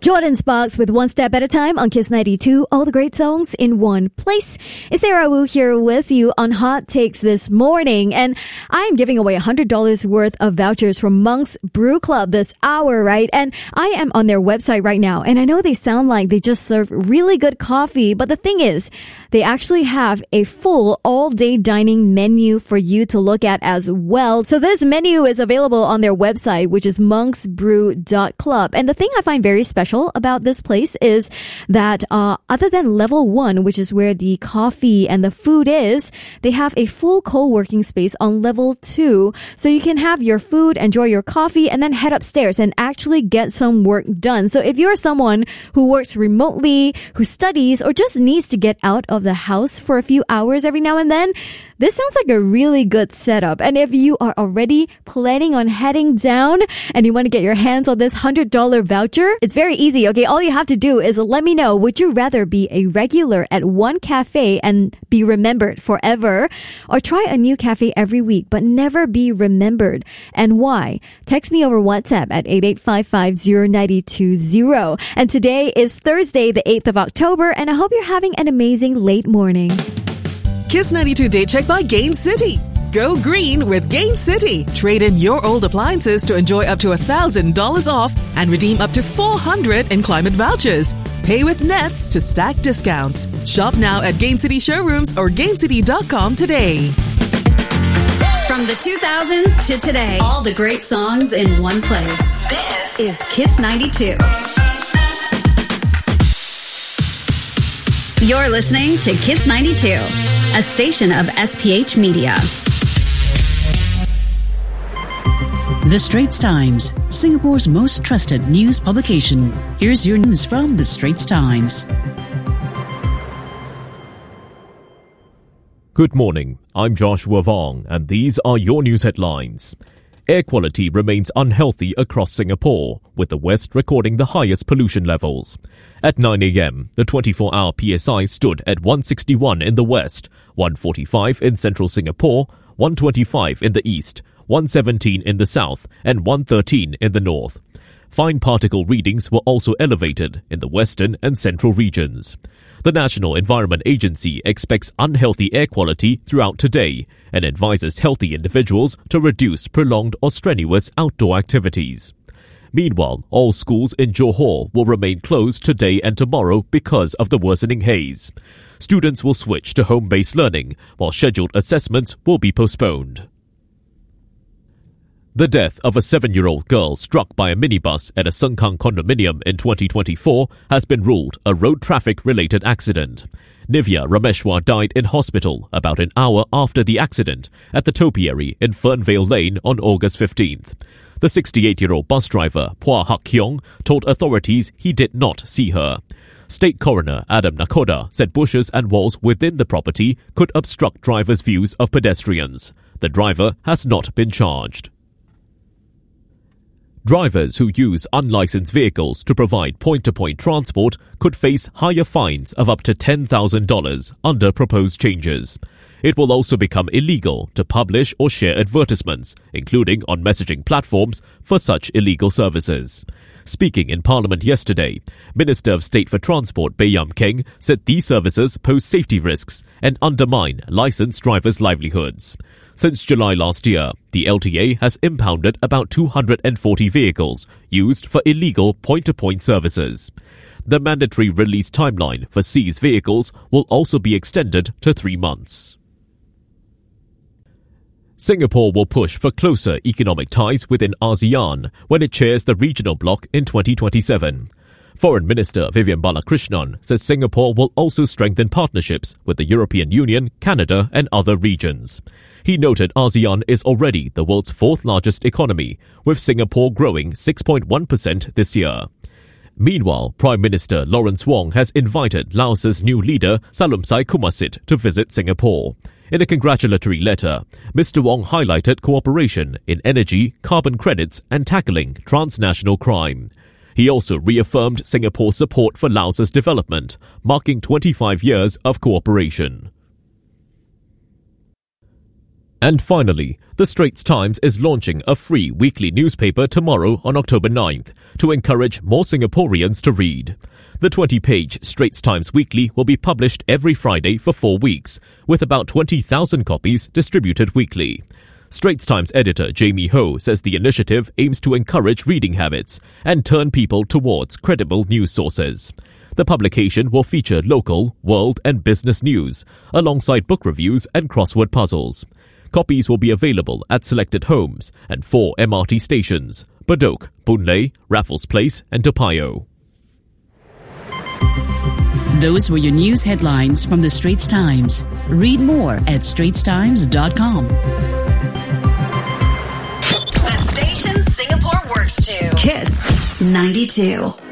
Jordan Sparks with One Step at a Time on Kiss 92. All the great songs in one place. It's Sarah Wu here with you on Hot Takes this morning. And I'm giving away $100 worth of vouchers from Monk's Brew Club this hour, right? And I am on their website right now. And I know they sound like they just serve really good coffee. But the thing is, they actually have a full all-day dining menu for you to look at as well. So this menu is available on their website, which is monksbrew.club. And the thing I find very special about this place is that other than level 1, which is where the coffee and the food is, they have a full co-working space on level 2. So you can have your food, enjoy your coffee, and then head upstairs and actually get some work done. So if you're someone who works remotely, who studies, or just needs to get out of the house for a few hours every now and then, this sounds like a really good setup. And if you are already planning on heading down and you want to get your hands on this $100 voucher, it's very easy, okay? All you have to do is let me know, would you rather be a regular at one cafe and be remembered forever, or try a new cafe every week but never be remembered? And why? Text me over WhatsApp at 88550920. And today is Thursday, the 8th of October, and I hope you're having an amazing late morning. Kiss 92 Date Check by Gain City. Go green with Gain City. Trade in your old appliances to enjoy up to $1,000 off and redeem up to $400 in climate vouchers. Pay with Nets to stack discounts. Shop now at Gain City showrooms or gaincity.com today. From the 2000s to today, all the great songs in one place. This is Kiss 92. You're listening to Kiss 92, a station of SPH Media. The Straits Times, Singapore's most trusted news publication. Here's your news from The Straits Times. Good morning, I'm Joshua Vong, and these are your news headlines. Air quality remains unhealthy across Singapore, with the West recording the highest pollution levels. At 9 a.m., the 24-hour PSI stood at 161 in the West, 145 in central Singapore, 125 in the East, 117 in the South, and 113 in the North. Fine particle readings were also elevated in the western and central regions. The National Environment Agency expects unhealthy air quality throughout today and advises healthy individuals to reduce prolonged or strenuous outdoor activities. Meanwhile, all schools in Johor will remain closed today and tomorrow because of the worsening haze. Students will switch to home-based learning, while scheduled assessments will be postponed. The death of a 7-year-old girl struck by a minibus at a Sengkang condominium in 2024 has been ruled a road traffic-related accident. Nivya Rameshwar died in hospital about an hour after the accident at the topiary in Fernvale Lane on August 15th. The 68-year-old bus driver, Phua Hak Kyong, told authorities he did not see her. State Coroner Adam Nakhoda said bushes and walls within the property could obstruct drivers' views of pedestrians. The driver has not been charged. Drivers who use unlicensed vehicles to provide point-to-point transport could face higher fines of up to $10,000 under proposed changes. It will also become illegal to publish or share advertisements, including on messaging platforms, for such illegal services. Speaking in Parliament yesterday, Minister of State for Transport Baey Yam Keng said these services pose safety risks and undermine licensed drivers' livelihoods. Since July last year, the LTA has impounded about 240 vehicles used for illegal point-to-point services. The mandatory release timeline for seized vehicles will also be extended to 3 months. Singapore will push for closer economic ties within ASEAN when it chairs the regional bloc in 2027. Foreign Minister Vivian Balakrishnan says Singapore will also strengthen partnerships with the European Union, Canada and other regions. He noted ASEAN is already the world's 4th largest economy, with Singapore growing 6.1% this year. Meanwhile, Prime Minister Lawrence Wong has invited Laos's new leader Salumsai Kumasit to visit Singapore. In a congratulatory letter, Mr. Wong highlighted cooperation in energy, carbon credits and tackling transnational crime. He also reaffirmed Singapore's support for Laos's development, marking 25 years of cooperation. And finally, the Straits Times is launching a free weekly newspaper tomorrow on October 9th to encourage more Singaporeans to read. The 20-page Straits Times Weekly will be published every Friday for 4 weeks, with about 20,000 copies distributed weekly. Straits Times editor Jamie Ho says the initiative aims to encourage reading habits and turn people towards credible news sources. The publication will feature local, world and business news, alongside book reviews and crossword puzzles. Copies will be available at selected homes and 4 MRT stations: Bedok, Boon Lay, Raffles Place and Toa Payoh. Those were your news headlines from the Straits Times. Read more at straitstimes.com. The station Singapore works to. Kiss 92.